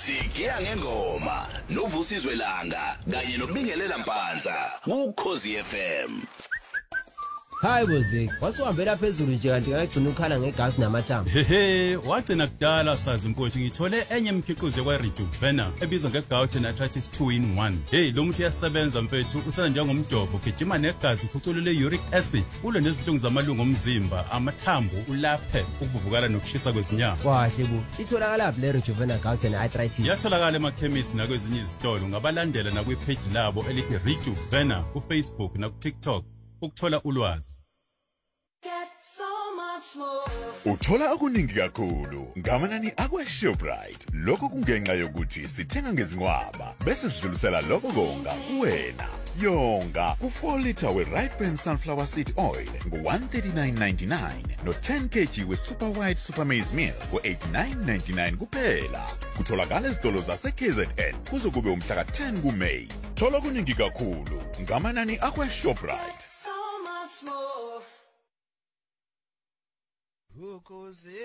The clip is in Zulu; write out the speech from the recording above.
Sigiya ngengoma novusizwe langa kanye nokubingelela Mpanza kuKhosi FM. Hi Bozix, wasuhambela phezulu nje kanti ngagcina ukhala ngegas namathambo. Hehe, wagcina kudala sazi mfowethu ngithole enye imikhiqizo kwa Rejuvener ebizwa ngeGout Arthritis 2-in-1. Hey, lo muthi uyasebenza mfowethu, usana njengomjovo, ugijima negazi, ukhuculule uric acid, ulwe nezinhlungu zamalungu omzimba, amathambo, ulaphe ukuvuvukala nokushisa kwezinyama. Kahle bu. Itholakala le Rejuvener Gout Arthritis. Yatholakala emakhemisi nakwezinye izitolo, ngabalandela na kwi-page labo elithi Rejuvener ku Facebook na ku TikTok. Ukuthola ulwazi. Uthola okuningi kakhulu ngamanani akwaShoprite. Lokho kungenxa yokuthi sithenga ngezinqwaba bese sidlulisela lokho konga kuwena. Yonga ku4 liter we-Right Brand Sunflower Seed Oil ngo-139.99 no-10 kg we-Super White Super Maize Meal ngo-89.99 kuphela. Kutholakala ezitolo zase-KZN kuze kube umhla ka-10 kuMeyi. Thola okuningi kakhulu ngamanani akwaShoprite.